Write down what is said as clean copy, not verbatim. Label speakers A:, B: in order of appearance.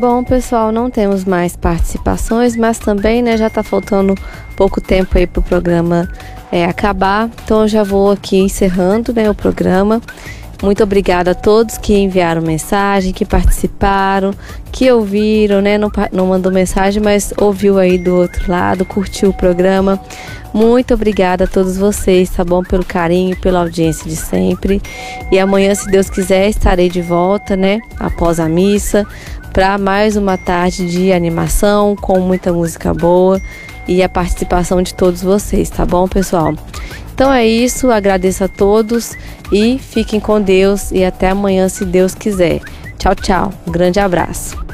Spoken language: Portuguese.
A: Bom, pessoal, não temos mais participações, mas também, né, já tá faltando pouco tempo aí pro programa acabar. Então eu já vou aqui encerrando, né, o programa. Muito obrigada a todos que enviaram mensagem, que participaram, que ouviram, né? Não mandou mensagem, mas ouviu aí do outro lado, curtiu o programa. Muito obrigada a todos vocês, tá bom? Pelo carinho, pela audiência de sempre. E amanhã, se Deus quiser, estarei de volta, né? Após a missa, para mais uma tarde de animação, com muita música boa e a participação de todos vocês, tá bom, pessoal? Então é isso, agradeço a todos e fiquem com Deus e até amanhã, se Deus quiser. Tchau, tchau. Um grande abraço.